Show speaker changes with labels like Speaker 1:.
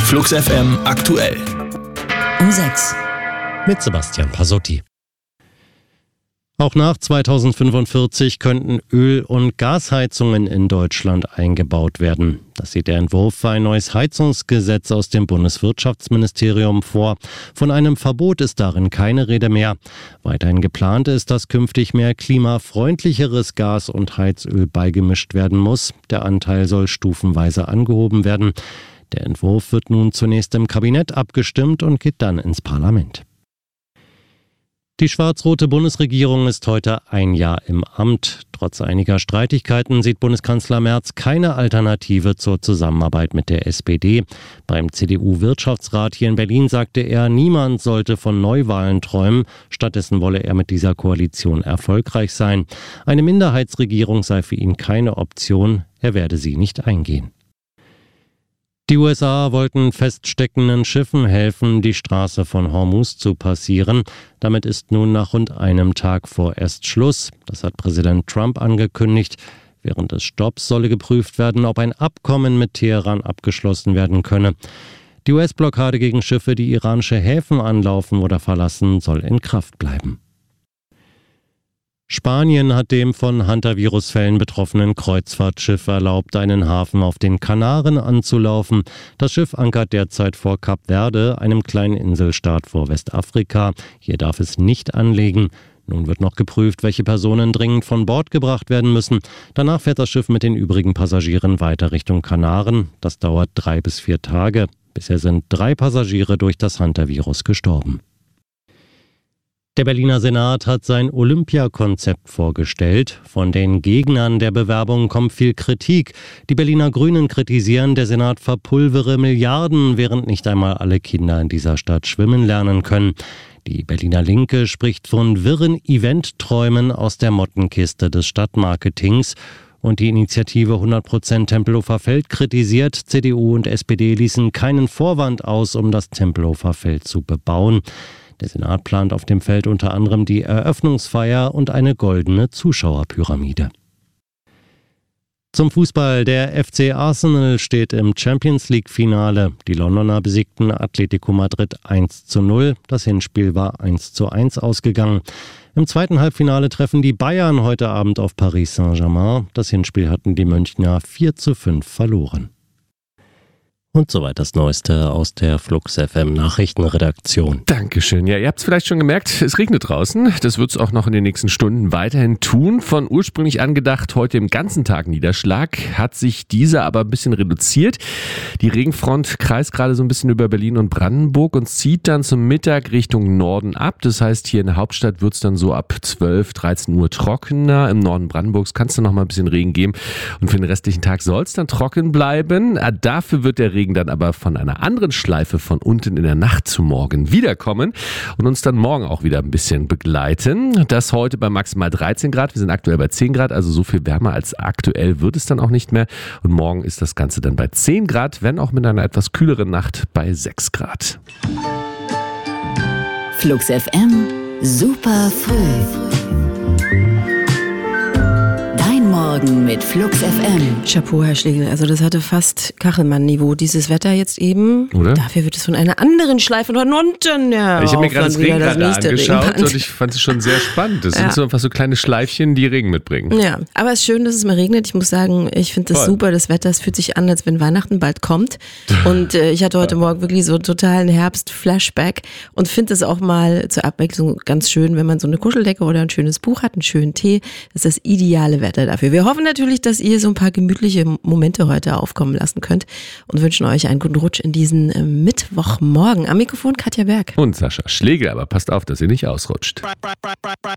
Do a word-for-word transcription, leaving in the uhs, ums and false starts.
Speaker 1: Flux F M aktuell.
Speaker 2: Um sechs.
Speaker 3: Mit Sebastian Pasotti. Auch nach zweitausendfünfundvierzig könnten Öl- und Gasheizungen in Deutschland eingebaut werden. Das sieht der Entwurf für ein neues Heizungsgesetz aus dem Bundeswirtschaftsministerium vor. Von einem Verbot ist darin keine Rede mehr. Weiterhin geplant ist, dass künftig mehr klimafreundlicheres Gas und Heizöl beigemischt werden muss. Der Anteil soll stufenweise angehoben werden. Der Entwurf wird nun zunächst im Kabinett abgestimmt und geht dann ins Parlament. Die schwarz-rote Bundesregierung ist heute ein Jahr im Amt. Trotz einiger Streitigkeiten sieht Bundeskanzler Merz keine Alternative zur Zusammenarbeit mit der S P D. Beim C D U-Wirtschaftsrat hier in Berlin sagte er, niemand sollte von Neuwahlen träumen. Stattdessen wolle er mit dieser Koalition erfolgreich sein. Eine Minderheitsregierung sei für ihn keine Option. Er werde sie nicht eingehen. Die U S A wollten feststeckenden Schiffen helfen, die Straße von Hormuz zu passieren. Damit ist nun nach rund einem Tag vorerst Schluss. Das hat Präsident Trump angekündigt. Während des Stopps solle geprüft werden, ob ein Abkommen mit Teheran abgeschlossen werden könne. Die U S-Blockade gegen Schiffe, die iranische Häfen anlaufen oder verlassen, soll in Kraft bleiben. Spanien hat dem von Hantavirus-Fällen betroffenen Kreuzfahrtschiff erlaubt, einen Hafen auf den Kanaren anzulaufen. Das Schiff ankert derzeit vor Kap Verde, einem kleinen Inselstaat vor Westafrika. Hier darf es nicht anlegen. Nun wird noch geprüft, welche Personen dringend von Bord gebracht werden müssen. Danach fährt das Schiff mit den übrigen Passagieren weiter Richtung Kanaren. Das dauert drei bis vier Tage. Bisher sind drei Passagiere durch das Hantavirus gestorben. Der Berliner Senat hat sein Olympiakonzept vorgestellt. Von den Gegnern der Bewerbung kommt viel Kritik. Die Berliner Grünen kritisieren, der Senat verpulvere Milliarden, während nicht einmal alle Kinder in dieser Stadt schwimmen lernen können. Die Berliner Linke spricht von wirren Eventträumen aus der Mottenkiste des Stadtmarketings. Und die Initiative hundert Prozent Tempelhofer Feld kritisiert, C D U und S P D ließen keinen Vorwand aus, um das Tempelhofer Feld zu bebauen. Der Senat plant auf dem Feld unter anderem die Eröffnungsfeier und eine goldene Zuschauerpyramide. Zum Fußball. Der F C Arsenal steht im Champions-League-Finale. Die Londoner besiegten Atletico Madrid eins zu null. Das Hinspiel war eins zu eins ausgegangen. Im zweiten Halbfinale treffen die Bayern heute Abend auf Paris Saint-Germain. Das Hinspiel hatten die Münchner vier zu fünf verloren. Und soweit das Neueste aus der Flux F M Nachrichtenredaktion.
Speaker 4: Dankeschön. Ja, ihr habt es vielleicht schon gemerkt, es regnet draußen. Das wird es auch noch in den nächsten Stunden weiterhin tun. Von ursprünglich angedacht heute im ganzen Tag Niederschlag hat sich dieser aber ein bisschen reduziert. Die Regenfront kreist gerade so ein bisschen über Berlin und Brandenburg und zieht dann zum Mittag Richtung Norden ab. Das heißt, hier in der Hauptstadt wird es dann so ab zwölf, dreizehn Uhr trockener. Im Norden Brandenburgs kann es dann noch mal ein bisschen Regen geben. Und für den restlichen Tag soll es dann trocken bleiben. Dafür wird der Regen dann aber von einer anderen Schleife von unten in der Nacht zu morgen wiederkommen und uns dann morgen auch wieder ein bisschen begleiten. Das heute bei maximal dreizehn Grad. Wir sind aktuell bei zehn Grad, also so viel wärmer als aktuell wird es dann auch nicht mehr. Und morgen ist das Ganze dann bei zehn Grad, wenn auch mit einer etwas kühleren Nacht bei sechs Grad.
Speaker 2: Flux F M, super früh. Morgen mit Flux F M.
Speaker 5: Chapeau, Herr Schlegel. Also das hatte fast Kachelmann-Niveau, dieses Wetter jetzt eben.
Speaker 4: Oder?
Speaker 5: Dafür wird es von einer anderen Schleife von unten. Ja,
Speaker 4: ich habe mir gerade das Regenrad angeschaut
Speaker 5: Regenband.
Speaker 4: Und ich fand es schon sehr spannend. Das ja. sind so einfach so kleine Schleifchen, die Regen mitbringen.
Speaker 5: Ja, aber es ist schön, dass es mal regnet. Ich muss sagen, ich finde das Voll. super. Das Wetter, es fühlt sich an, als wenn Weihnachten bald kommt. Und äh, ich hatte heute Morgen wirklich so totalen Herbst-Flashback und finde es auch mal zur Abwechslung ganz schön, wenn man so eine Kuscheldecke oder ein schönes Buch hat, einen schönen Tee. Das ist das ideale Wetter dafür. Wir hoffen natürlich, dass ihr so ein paar gemütliche Momente heute aufkommen lassen könnt und wünschen euch einen guten Rutsch in diesen äh, Mittwochmorgen. Am Mikrofon Katja Berg.
Speaker 4: Und Sascha Schlegel, aber passt auf, dass ihr nicht ausrutscht.